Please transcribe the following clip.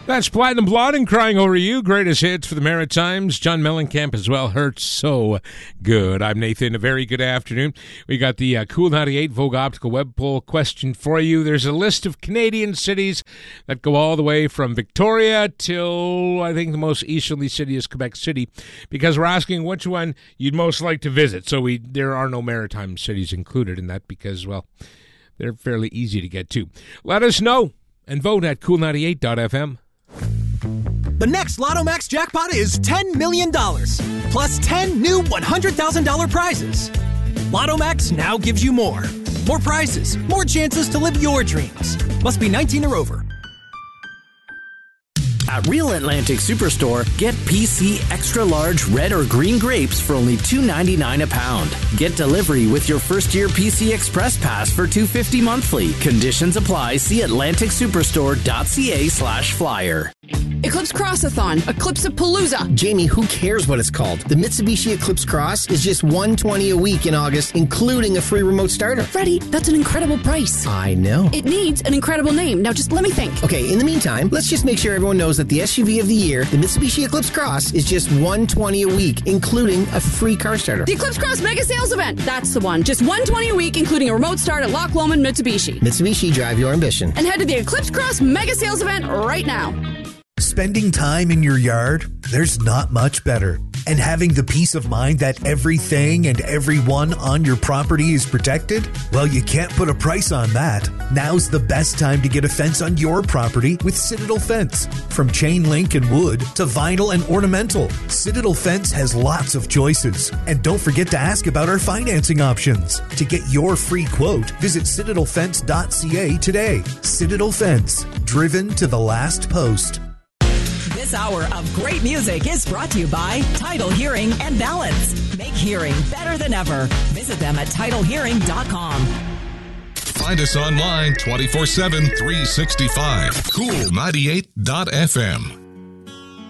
That's Platinum Blonde and Crying Over You. Greatest hits for the Maritimes. John Mellencamp as well. Hurts so good. I'm Nathan. A very good afternoon. We got the Cool 98 Vogue Optical Web Poll question for you. There's a list of Canadian cities that go all the way from Victoria till I think the most easterly city is Quebec City, because we're asking which one you'd most like to visit. So there are no maritime cities included in that because, well, they're fairly easy to get to. Let us know and vote at cool98.fm. The next Lotto Max jackpot is $10 million, plus 10 new $100,000 prizes. Lotto Max now gives you more. More prizes, more chances to live your dreams. Must be 19 or over. At Real Atlantic Superstore, get PC Extra Large red or green grapes for only $2.99 a pound. Get delivery with your first-year PC Express Pass for $2.50 monthly. Conditions apply. See atlanticsuperstore.ca/flyer. Eclipse Crossathon, Eclipse-a-Palooza. Jamie, who cares what it's called? The Mitsubishi Eclipse Cross is just $120 a week in August, including a free remote starter. Freddie, that's an incredible price. I know. It needs an incredible name. Now just let me think. Okay, in the meantime, let's just make sure everyone knows that the SUV of the year, the Mitsubishi Eclipse Cross, is just $120 a week, including a free car starter. The Eclipse Cross Mega Sales Event. That's the one. Just $120 a week, including a remote start at Loch Lomond Mitsubishi. Mitsubishi, drive your ambition. And head to the Eclipse Cross Mega Sales Event right now. Spending time in your yard, there's not much better. And having the peace of mind that everything and everyone on your property is protected? Well, you can't put a price on that. Now's the best time to get a fence on your property with Citadel Fence. From chain link and wood to vinyl and ornamental, Citadel Fence has lots of choices. And don't forget to ask about our financing options. To get your free quote, visit citadelfence.ca today. Citadel Fence, driven to the last post. This hour of great music is brought to you by Tidal Hearing and Balance. Make hearing better than ever. Visit them at TidalHearing.com. Find us online 24/7, 365. Cool98.fm.